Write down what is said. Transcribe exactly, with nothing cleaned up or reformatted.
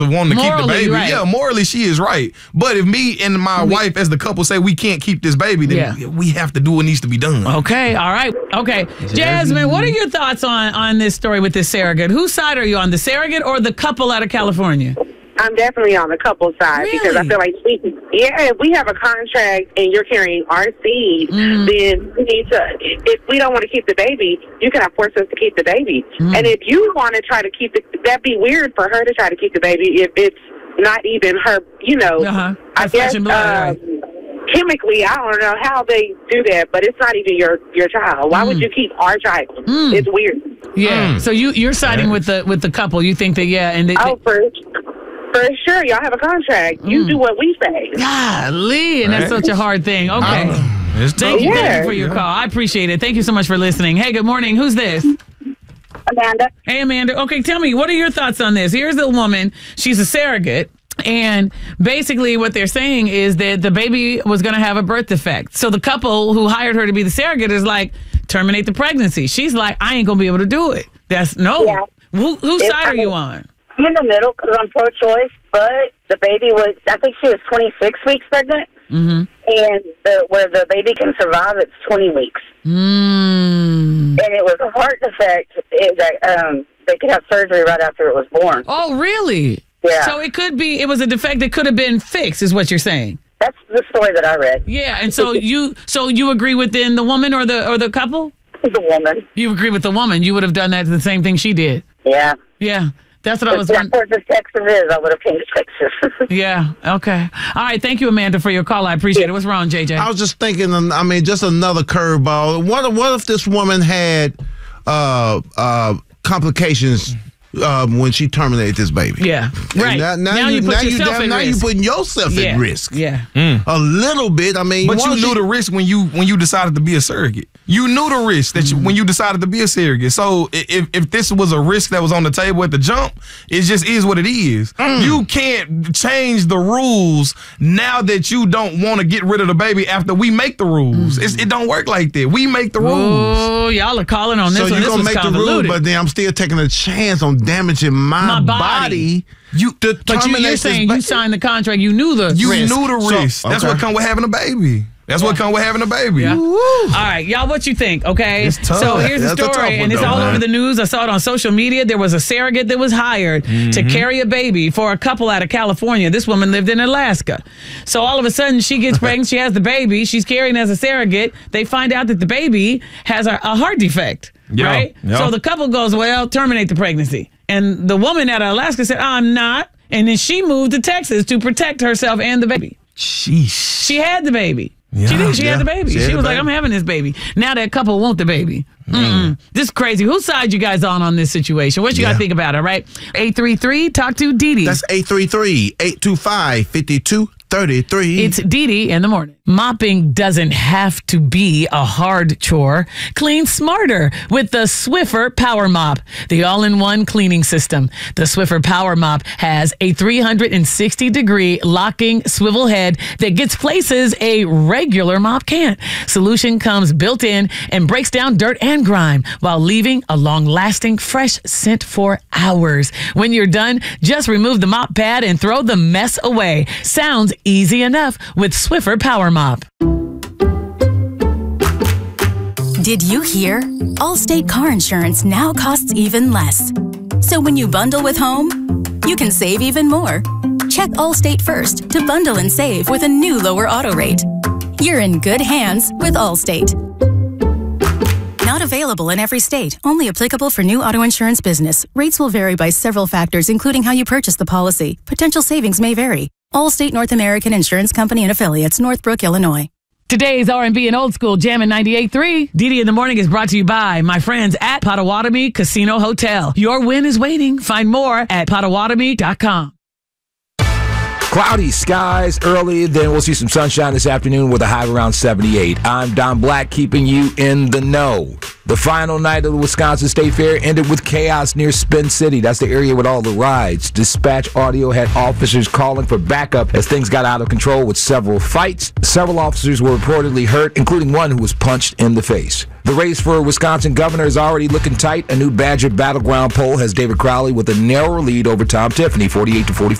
wanting to Morally, keep the baby. right. Yeah, morally she is right. But if me and my we, wife as the couple say we can't keep this baby, then yeah. we have to do what needs to be done. Okay, all right. Okay. Jasmine, what are your thoughts on, on this story with this surrogate? Whose side are you on, the surrogate or the couple out of California? I'm definitely on the couple side really? because I feel like, we, yeah, if we have a contract and you're carrying our seed, mm. then we need to, if we don't want to keep the baby, you cannot force us to keep the baby. Mm. And if you want to try to keep the, that'd be weird for her to try to keep the baby if it's not even her, you know, uh-huh. I guess, blood, uh, right. chemically, I don't know how they do that, but it's not even your, your child. Why mm. would you keep our child? Mm. It's weird. Yeah. Mm. So you, you're siding yeah. with the with the couple. You think that, yeah. and they, Oh, they, for For sure, y'all have a contract. You mm. do what we say. Golly, and right. that's such a hard thing. Okay. Um, it's thank you, yeah. thank you for your call. I appreciate it. Thank you so much for listening. Hey, good morning. Who's this? Amanda. Hey, Amanda. Okay, tell me, what are your thoughts on this? Here's a woman. She's a surrogate. And basically what they're saying is that the baby was going to have a birth defect. So the couple who hired her to be the surrogate is like, terminate the pregnancy. She's like, I ain't going to be able to do it. That's no. Yeah. Who, whose if side I are you on? I'm in the middle because I'm pro-choice, but the baby was, I think she was twenty-six weeks pregnant, mm-hmm. and the, where the baby can survive, it's twenty weeks. Mm. And it was a heart defect. It, that, um, they could have surgery right after it was born. Oh, really? Yeah. So it could be, it was a defect that could have been fixed, is what you're saying? That's the story that I read. Yeah, and so you so you agree with then the woman or the or the couple? The woman. You agree with the woman. You would have done that the same thing she did. Yeah. Yeah. That's what I was wondering. That's where Texas is. I would have came to Texas. Yeah. Okay. All right. Thank you, Amanda, for your call. I appreciate it. What's wrong, J J? I was just thinking, I mean, just another curveball. What, what if this woman had uh, uh, complications um, when she terminated this baby? Yeah. Right. Now, now, now you, you put now yourself you, at now risk. you're putting yourself yeah. at risk. Yeah. Mm. A little bit. I mean, but you knew she, the risk when you when you decided to be a surrogate. You knew the risk that you, when you decided to be a surrogate. So if if this was a risk that was on the table at the jump, it just is what it is. Mm. You can't change the rules now that you don't want to get rid of the baby after we make the rules. Mm. It's, it don't work like that. We make the rules. Oh, y'all are calling on this so one. So you're going to make the rule, but then I'm still taking a chance on damaging my, my body. body. You, but you, you're saying you signed the contract. You knew the you risk. knew the risk. So, okay. That's what comes with having a baby. That's yeah. what comes with having a baby. Yeah. All right, y'all, what you think, okay? It's tough. So here's the That's story, and it's though, all man. over the news. I saw it on social media. There was a surrogate that was hired mm-hmm. to carry a baby for a couple out of California. This woman lived in Alaska. So all of a sudden, she gets pregnant. She has the baby. She's carrying as a surrogate. They find out that the baby has a, a heart defect, yeah. right? Yeah. So the couple goes, well, terminate the pregnancy. And the woman out of Alaska said, I'm not. And then she moved to Texas to protect herself and the baby. Sheesh. She had the baby. Yeah, she did. She yeah. had the baby. She, she was like, baby. I'm having this baby. Now that couple want the baby. Mm. This is crazy. Whose side you guys on on this situation? What you yeah. got to think about it, right? eight three three, talk to Dee Dee. That's eight three three, eight two five, five two three three. It's Dee Dee in the morning. Mopping doesn't have to be a hard chore. Clean smarter with the Swiffer Power Mop, the all-in-one cleaning system. The Swiffer Power Mop has a three hundred sixty degree locking swivel head that gets places a regular mop can't. Solution comes built in and breaks down dirt and grime while leaving a long-lasting fresh scent for hours. When you're done, just remove the mop pad and throw the mess away. Sounds easy enough with Swiffer Power Mop. Did you hear? Allstate car insurance now costs even less. So when you bundle with home, you can save even more. Check Allstate first to bundle and save with a new lower auto rate. You're in good hands with Allstate. Not available in every state. Only applicable for new auto insurance business. Rates will vary by several factors, including how you purchase the policy. Potential savings may vary. Allstate North American Insurance Company and Affiliates, Northbrook, Illinois. Today's R and B and Old School Jam in ninety-eight point three. Dee Dee in the Morning is brought to you by my friends at Potawatomi Casino Hotel. Your win is waiting. Find more at Potawatomi dot com. Cloudy skies early, then we'll see some sunshine this afternoon with a high around seventy-eight. I'm Don Black, keeping you in the know. The final night of the Wisconsin State Fair ended with chaos near Spin City. That's the area with all the rides. Dispatch audio had officers calling for backup as things got out of control with several fights. Several officers were reportedly hurt, including one who was punched in the face. The race for Wisconsin governor is already looking tight. A new Badger Battleground poll has David Crowley with a narrow lead over Tom Tiffany, forty-eight to forty-four.